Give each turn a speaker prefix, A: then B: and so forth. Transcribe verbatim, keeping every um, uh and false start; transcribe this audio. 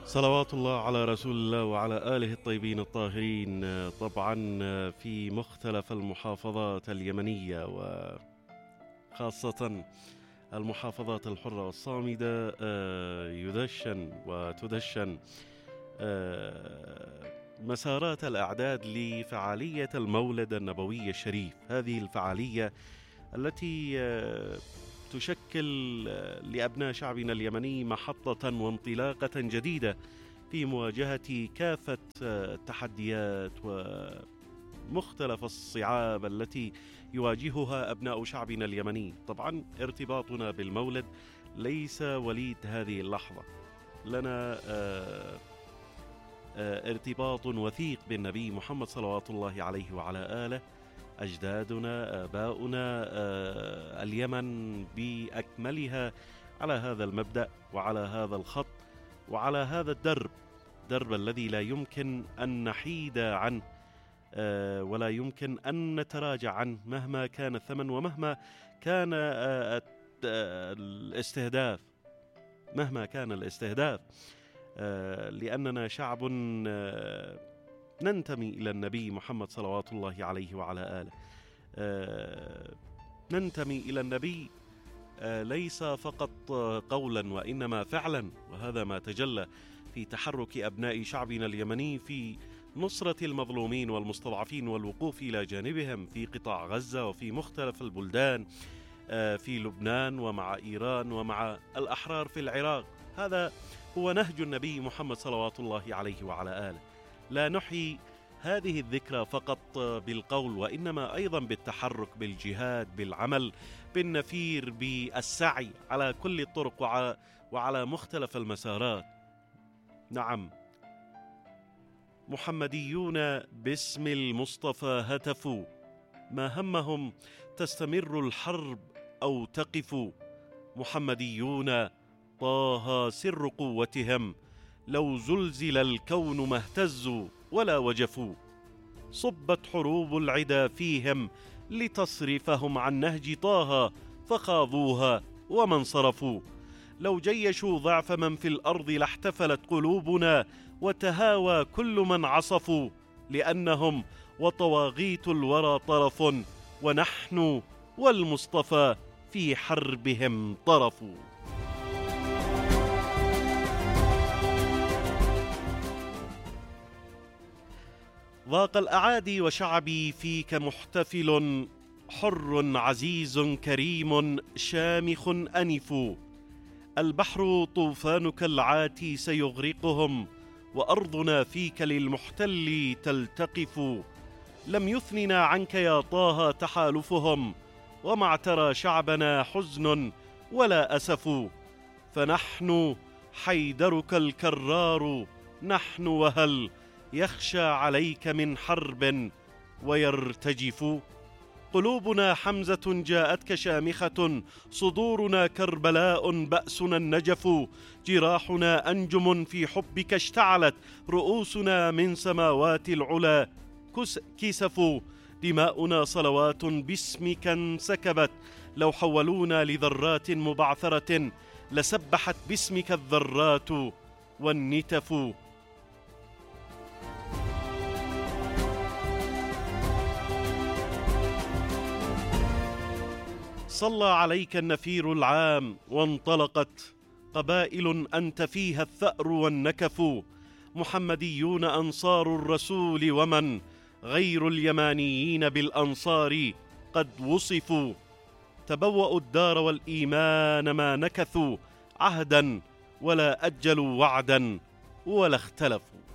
A: صلوات الله على رسول الله وعلى آله الطيبين الطاهرين. طبعا في مختلف المحافظات اليمنية وخاصة المحافظات الحرة والصامدة يدشن وتدشن مسارات الأعداد لفعالية المولد النبوي الشريف. هذه الفعالية التي تشكل لأبناء شعبنا اليمني محطة وانطلاقة جديدة في مواجهة كافة التحديات ومختلف الصعاب التي يواجهها أبناء شعبنا اليمني. طبعا ارتباطنا بالمولد ليس وليد هذه اللحظة، لنا ارتباط وثيق بالنبي محمد صلوات الله عليه وعلى آله. أجدادنا آباؤنا اليمن بأكملها على هذا المبدأ وعلى هذا الخط وعلى هذا الدرب، درب الذي لا يمكن أن نحيد عنه ولا يمكن أن نتراجع عنه مهما كان الثمن ومهما كان الاستهداف مهما كان الاستهداف لأننا شعب ننتمي إلى النبي محمد صلوات الله عليه وعلى آله. آه ننتمي إلى النبي آه ليس فقط قولا وإنما فعلا، وهذا ما تجلى في تحرك أبناء شعبنا اليمني في نصرة المظلومين والمستضعفين والوقوف إلى جانبهم في قطاع غزة وفي مختلف البلدان آه في لبنان ومع إيران ومع الأحرار في العراق. هذا هو نهج النبي محمد صلوات الله عليه وعلى آله. لا نحيي هذه الذكرى فقط بالقول وإنما أيضا بالتحرك، بالجهاد، بالعمل، بالنفير، بالسعي على كل الطرق وعلى, وعلى مختلف المسارات. نعم، محمديون باسم المصطفى هتفوا، ما همهم تستمر الحرب أو تقف. محمديون طه سر قوتهم، لو زلزل الكون ما اهتزوا ولا وجفوا. صبت حروب العدا فيهم لتصرفهم عن نهج طه، فخاضوها وما انصرفوا. لو جيشوا ضعف من في الأرض لاحتفلت قلوبنا، وتهاوى كل من عصفوا. لأنهم وطواغيت الورى طرف، ونحن والمصطفى في حربهم طرفوا. ضاق الأعادي وشعبي فيك محتفل، حر عزيز كريم شامخ أنف. البحر طوفانك العاتي سيغرقهم، وأرضنا فيك للمحتل تلتقف. لم يثننا عنك يا طه تحالفهم، وما اعترى شعبنا حزن ولا أسف. فنحن حيدرك الكرار، نحن وهل يخشى عليك من حرب ويرتجف. قلوبنا حمزة جاءتك شامخة، صدورنا كربلاء بأسنا النجف. جراحنا أنجم في حبك اشتعلت، رؤوسنا من سماوات العلا كسف. دماؤنا صلوات باسمك انسكبت، لو حولونا لذرات مبعثرة لسبحت باسمك الذرات والنتف. صلى عليك النفير العام، وانطلقت قبائل أنت فيها الثأر والنكف. محمديون أنصار الرسول، ومن غير اليمانيين بالأنصار قد وصفوا. تبوأوا الدار والإيمان ما نكثوا عهدا، ولا أجلوا وعدا ولا اختلفوا.